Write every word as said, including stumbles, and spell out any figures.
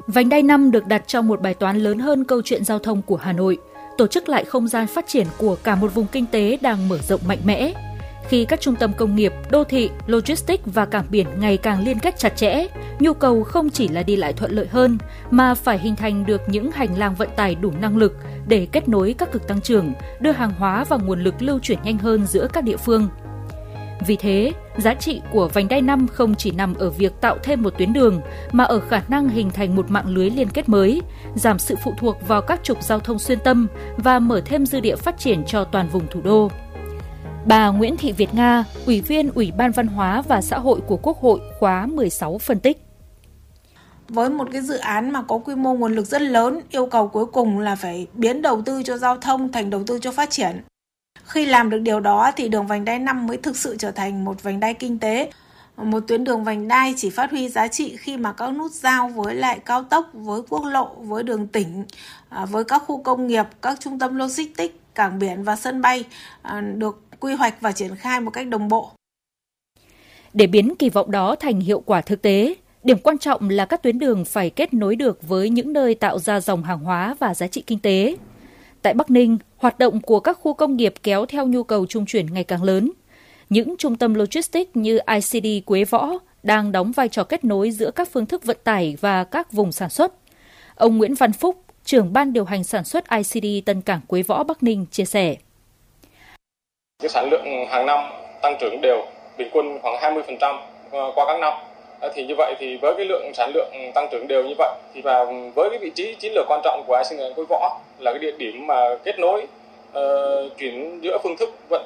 Vành đai năm được đặt trong một bài toán lớn hơn câu chuyện giao thông của Hà Nội, tổ chức lại không gian phát triển của cả một vùng kinh tế đang mở rộng mạnh mẽ. Khi các trung tâm công nghiệp, đô thị, logistics và cảng biển ngày càng liên kết chặt chẽ, nhu cầu không chỉ là đi lại thuận lợi hơn, mà phải hình thành được những hành lang vận tải đủ năng lực để kết nối các cực tăng trưởng, đưa hàng hóa và nguồn lực lưu chuyển nhanh hơn giữa các địa phương. Vì thế, giá trị của vành đai năm không chỉ nằm ở việc tạo thêm một tuyến đường, mà ở khả năng hình thành một mạng lưới liên kết mới, giảm sự phụ thuộc vào các trục giao thông xuyên tâm và mở thêm dư địa phát triển cho toàn vùng thủ đô. Bà Nguyễn Thị Việt Nga, Ủy viên Ủy ban Văn hóa và Xã hội của Quốc hội khóa mười sáu phân tích. Với một cái dự án mà có quy mô nguồn lực rất lớn, yêu cầu cuối cùng là phải biến đầu tư cho giao thông thành đầu tư cho phát triển. Khi làm được điều đó thì đường vành đai năm mới thực sự trở thành một vành đai kinh tế. Một tuyến đường vành đai chỉ phát huy giá trị khi mà các nút giao với lại cao tốc, với quốc lộ, với đường tỉnh, với các khu công nghiệp, các trung tâm logistics, cảng biển và sân bay được quy hoạch và triển khai một cách đồng bộ. Để biến kỳ vọng đó thành hiệu quả thực tế, điểm quan trọng là các tuyến đường phải kết nối được với những nơi tạo ra dòng hàng hóa và giá trị kinh tế. Tại Bắc Ninh, hoạt động của các khu công nghiệp kéo theo nhu cầu trung chuyển ngày càng lớn. Những trung tâm logistics như i xê đê Quế Võ đang đóng vai trò kết nối giữa các phương thức vận tải và các vùng sản xuất. Ông Nguyễn Văn Phúc, trưởng ban điều hành sản xuất i xê đê Tân Cảng Quế Võ Bắc Ninh chia sẻ. Cái sản lượng hàng năm tăng trưởng đều, bình quân khoảng hai mươi phần trăm qua các năm. Thì như vậy thì với cái lượng sản lượng tăng trưởng đều như vậy thì và với cái vị trí chiến lược quan trọng của i xê đê Quế Võ là cái địa điểm mà kết nối uh, chuyển giữa phương thức vận